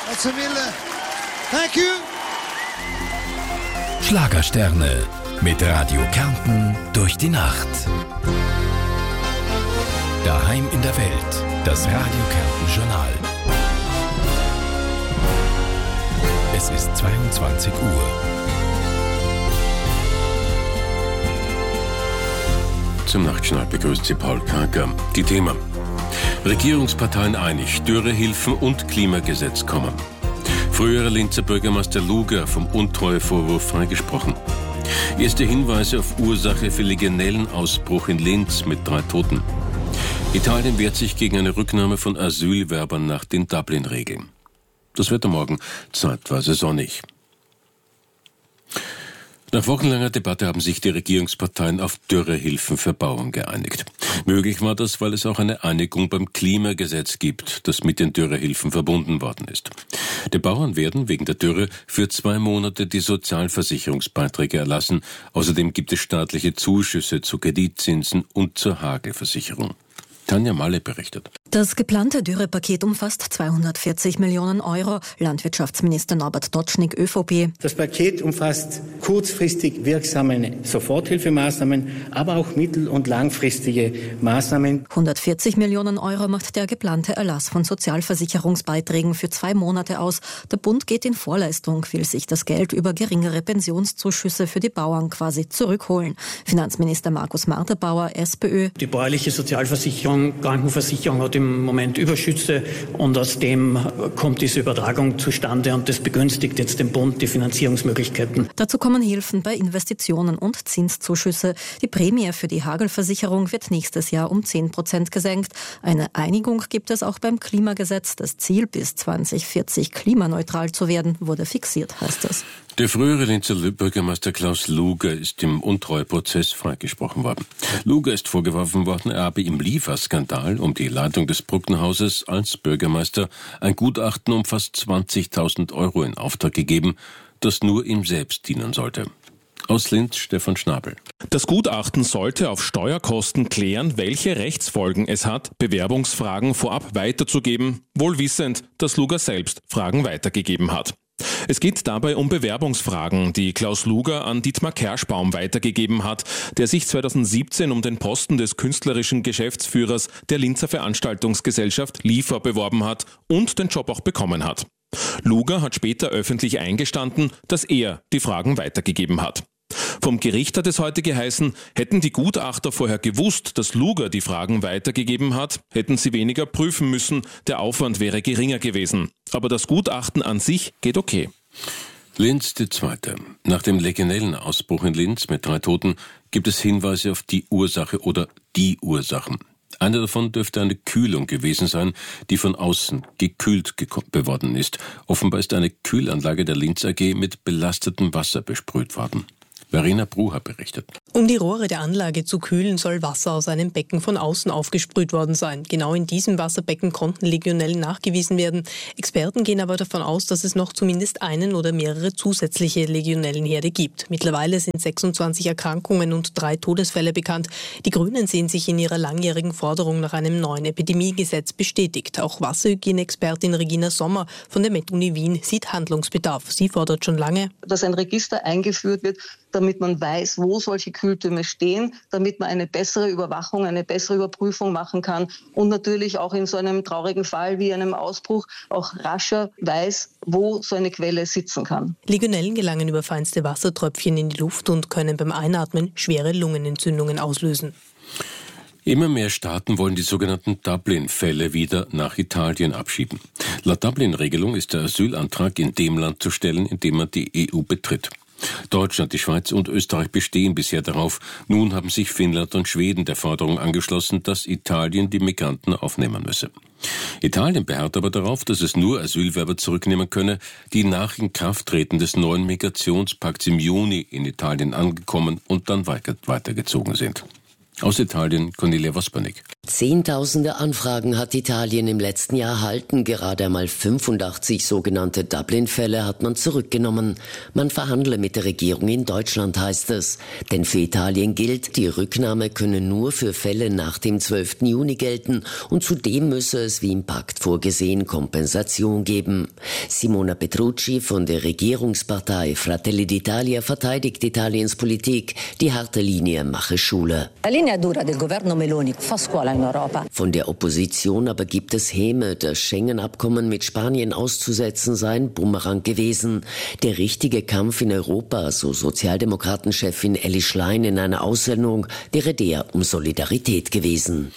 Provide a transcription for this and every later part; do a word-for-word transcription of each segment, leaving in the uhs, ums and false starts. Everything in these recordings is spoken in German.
That's a Mille. Thank you. Schlagersterne mit Radio Kärnten durch die Nacht. Daheim in der Welt, das Radio Kärnten Journal. Es ist zweiundzwanzig Uhr. Zum Nachtschnall begrüßt Sie Paul Kager. Die Themen: Regierungsparteien einig, Dürrehilfen und Klimagesetz kommen. Früherer Linzer Bürgermeister Luger vom Untreuevorwurf freigesprochen. Erste Hinweise auf Ursache für Legionellenausbruch in Linz mit drei Toten. Italien wehrt sich gegen eine Rücknahme von Asylwerbern nach den Dublin-Regeln. Das Wetter morgen zeitweise sonnig. Nach wochenlanger Debatte haben sich die Regierungsparteien auf Dürrehilfen für Bauern geeinigt. Möglich war das, weil es auch eine Einigung beim Klimagesetz gibt, das mit den Dürrehilfen verbunden worden ist. Die Bauern werden wegen der Dürre für zwei Monate die Sozialversicherungsbeiträge erlassen. Außerdem gibt es staatliche Zuschüsse zu Kreditzinsen und zur Hagelversicherung. Tanja Malle berichtet. Das geplante Dürrepaket umfasst zweihundertvierzig Millionen Euro. Landwirtschaftsminister Norbert Dotschnig, ÖVP. Das Paket umfasst kurzfristig wirksame Soforthilfemaßnahmen, aber auch mittel- und langfristige Maßnahmen. hundertvierzig Millionen Euro macht der geplante Erlass von Sozialversicherungsbeiträgen für zwei Monate aus. Der Bund geht in Vorleistung, will sich das Geld über geringere Pensionszuschüsse für die Bauern quasi zurückholen. Finanzminister Markus Marterbauer, SPÖ. Die bäuerliche Sozialversicherung, Krankenversicherung hat im Moment Überschüsse und aus dem kommt diese Übertragung zustande und das begünstigt jetzt dem Bund die Finanzierungsmöglichkeiten. Dazu kommen Hilfen bei Investitionen und Zinszuschüsse. Die Prämie für die Hagelversicherung wird nächstes Jahr um zehn Prozent gesenkt. Eine Einigung gibt es auch beim Klimagesetz. Das Ziel, bis zwanzig vierzig klimaneutral zu werden, wurde fixiert, heißt es. Der frühere Linzer Bürgermeister Klaus Luger ist im Untreueprozess freigesprochen worden. Luger ist vorgeworfen worden, er habe im Lieferskandal um die Leitung des Bruckenhauses als Bürgermeister ein Gutachten um fast zwanzigtausend Euro in Auftrag gegeben, das nur ihm selbst dienen sollte. Aus Linz, Stefan Schnabel. Das Gutachten sollte auf Steuerkosten klären, welche Rechtsfolgen es hat, Bewerbungsfragen vorab weiterzugeben, wohl wissend, dass Luger selbst Fragen weitergegeben hat. Es geht dabei um Bewerbungsfragen, die Klaus Luger an Dietmar Kerschbaum weitergegeben hat, der sich zweitausendsiebzehn um den Posten des künstlerischen Geschäftsführers der Linzer Veranstaltungsgesellschaft Liefer beworben hat und den Job auch bekommen hat. Luger hat später öffentlich eingestanden, dass er die Fragen weitergegeben hat. Vom Gericht hat es heute geheißen, hätten die Gutachter vorher gewusst, dass Luger die Fragen weitergegeben hat, hätten sie weniger prüfen müssen, der Aufwand wäre geringer gewesen. Aber das Gutachten an sich geht okay. Linz die Zweite. Nach dem Legionellenausbruch in Linz mit drei Toten gibt es Hinweise auf die Ursache oder die Ursachen. Eine davon dürfte eine Kühlung gewesen sein, die von außen gekühlt geworden ist. Offenbar ist eine Kühlanlage der Linz A G mit belastetem Wasser besprüht worden. Verena Brucher berichtet. Um die Rohre der Anlage zu kühlen, soll Wasser aus einem Becken von außen aufgesprüht worden sein. Genau in diesem Wasserbecken konnten Legionellen nachgewiesen werden. Experten gehen aber davon aus, dass es noch zumindest einen oder mehrere zusätzliche Legionellenherde gibt. Mittlerweile sind sechsundzwanzig Erkrankungen und drei Todesfälle bekannt. Die Grünen sehen sich in ihrer langjährigen Forderung nach einem neuen Epidemiegesetz bestätigt. Auch Wasserhygieneexpertin Regina Sommer von der Med-Uni Wien sieht Handlungsbedarf. Sie fordert schon lange, dass ein Register eingeführt wird, damit man weiß, wo solche Kühltürme stehen, damit man eine bessere Überwachung, eine bessere Überprüfung machen kann und natürlich auch in so einem traurigen Fall wie einem Ausbruch auch rascher weiß, wo so eine Quelle sitzen kann. Legionellen gelangen über feinste Wassertröpfchen in die Luft und können beim Einatmen schwere Lungenentzündungen auslösen. Immer mehr Staaten wollen die sogenannten Dublin-Fälle wieder nach Italien abschieben. Laut Dublin-Regelung ist der Asylantrag in dem Land zu stellen, in dem man die E U betritt. Deutschland, die Schweiz und Österreich bestehen bisher darauf. Nun haben sich Finnland und Schweden der Forderung angeschlossen, dass Italien die Migranten aufnehmen müsse. Italien beharrt aber darauf, dass es nur Asylwerber zurücknehmen könne, die nach Inkrafttreten des neuen Migrationspakts im Juni in Italien angekommen und dann weitergezogen sind. Aus Italien, Cornelia Vospernik. Zehntausende Anfragen hat Italien im letzten Jahr erhalten. Gerade einmal fünfundachtzig sogenannte Dublin-Fälle hat man zurückgenommen. Man verhandle mit der Regierung in Deutschland, heißt es. Denn für Italien gilt, die Rücknahme könne nur für Fälle nach dem zwölften Juni gelten. Und zudem müsse es, wie im Pakt vorgesehen, Kompensation geben. Simona Petrucci von der Regierungspartei Fratelli d'Italia verteidigt Italiens Politik. Die harte Linie mache Schule. La linea dura del governo Meloni fa scuola. Von der Opposition aber gibt es Häme. Das Schengen-Abkommen mit Spanien auszusetzen sei ein Bumerang gewesen. Der richtige Kampf in Europa, so Sozialdemokratenchefin Elli Schlein in einer Aussendung, wäre der um Solidarität gewesen.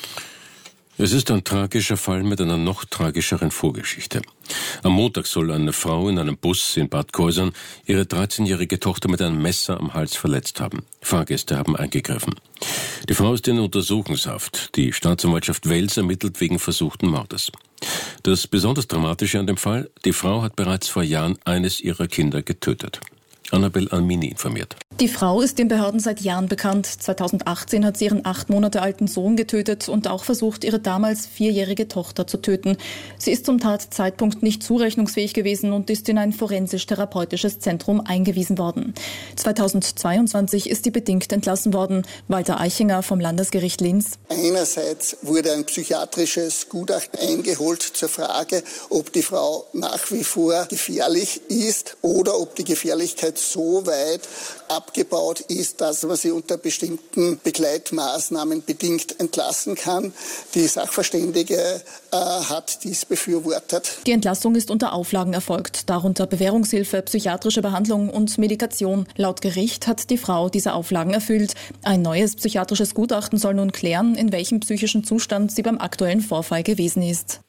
Es ist ein tragischer Fall mit einer noch tragischeren Vorgeschichte. Am Montag soll eine Frau in einem Bus in Bad Kreuznach ihre dreizehnjährige Tochter mit einem Messer am Hals verletzt haben. Fahrgäste haben eingegriffen. Die Frau ist in Untersuchungshaft. Die Staatsanwaltschaft Wels ermittelt wegen versuchten Mordes. Das besonders Dramatische an dem Fall: Die Frau hat bereits vor Jahren eines ihrer Kinder getötet. Annabel Almini informiert. Die Frau ist den Behörden seit Jahren bekannt. zweitausendachtzehn hat sie ihren acht Monate alten Sohn getötet und auch versucht, ihre damals vierjährige Tochter zu töten. Sie ist zum Tatzeitpunkt nicht zurechnungsfähig gewesen und ist in ein forensisch-therapeutisches Zentrum eingewiesen worden. zweitausendzweiundzwanzig ist sie bedingt entlassen worden. Walter Eichinger vom Landesgericht Linz. Einerseits wurde ein psychiatrisches Gutachten eingeholt zur Frage, ob die Frau nach wie vor gefährlich ist oder ob die Gefährlichkeit so weit abgebaut ist, dass man sie unter bestimmten Begleitmaßnahmen bedingt entlassen kann. Die Sachverständige äh, hat dies befürwortet. Die Entlassung ist unter Auflagen erfolgt, darunter Bewährungshilfe, psychiatrische Behandlung und Medikation. Laut Gericht hat die Frau diese Auflagen erfüllt. Ein neues psychiatrisches Gutachten soll nun klären, in welchem psychischen Zustand sie beim aktuellen Vorfall gewesen ist.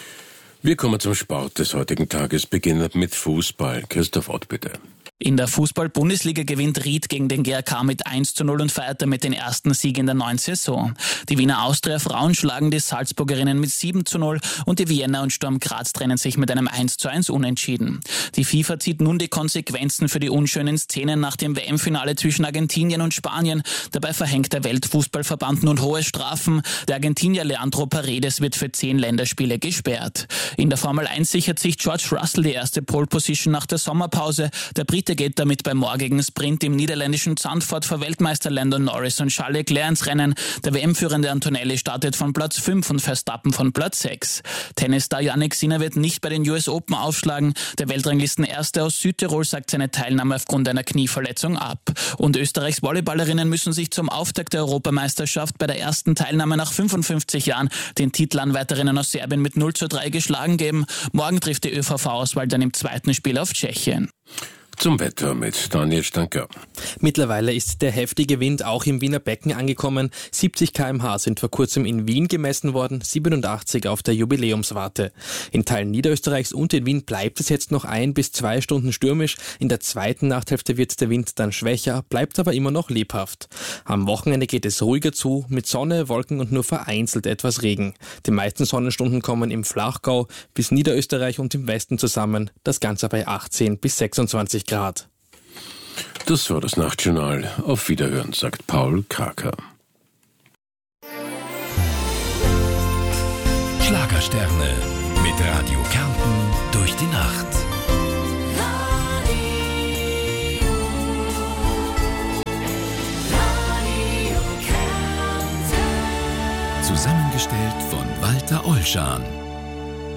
Wir kommen zum Sport des heutigen Tages, beginnen mit Fußball. Christoph Ott, bitte. In der Fußball-Bundesliga gewinnt Ried gegen den G A K mit eins zu null und feiert damit den ersten Sieg in der neuen Saison. Die Wiener Austria-Frauen schlagen die Salzburgerinnen mit sieben zu null und die Vienna und Sturm Graz trennen sich mit einem eins zu eins Unentschieden. Die FIFA zieht nun die Konsequenzen für die unschönen Szenen nach dem W M-Finale zwischen Argentinien und Spanien. Dabei verhängt der Weltfußballverband nun hohe Strafen. Der Argentinier Leandro Paredes wird für zehn Länderspiele gesperrt. In der Formel eins sichert sich George Russell die erste Pole-Position nach der Sommerpause. Der Brite geht damit beim morgigen Sprint im niederländischen Zandvoort vor Weltmeister Lando Norris und Charles Leclerc ins Rennen. Der W M-führende Antonelli startet von Platz fünf und Verstappen von Platz sechs. Tennisstar Jannik Sinner wird nicht bei den U S Open aufschlagen. Der Weltranglisten-Erste aus Südtirol sagt seine Teilnahme aufgrund einer Knieverletzung ab. Und Österreichs Volleyballerinnen müssen sich zum Auftakt der Europameisterschaft bei der ersten Teilnahme nach fünfundfünfzig Jahren den Titelanwärterinnen aus Serbien mit null zu drei geschlagen geben. Morgen trifft die ÖVV-Auswahl dann im zweiten Spiel auf Tschechien. Zum Wetter mit Daniel Stanker. Mittlerweile ist der heftige Wind auch im Wiener Becken angekommen. siebzig Kilometer pro Stunde sind vor kurzem in Wien gemessen worden, siebenundachtzig auf der Jubiläumswarte. In Teilen Niederösterreichs und in Wien bleibt es jetzt noch ein bis zwei Stunden stürmisch. In der zweiten Nachthälfte wird der Wind dann schwächer, bleibt aber immer noch lebhaft. Am Wochenende geht es ruhiger zu, mit Sonne, Wolken und nur vereinzelt etwas Regen. Die meisten Sonnenstunden kommen im Flachgau bis Niederösterreich und im Westen zusammen, das Ganze bei achtzehn bis sechsundzwanzig Grad. Das war das Nachtjournal. Auf Wiederhören, sagt Paul Kraker. Schlagersterne mit Radio Kärnten durch die Nacht. Zusammengestellt von Walter Olschan.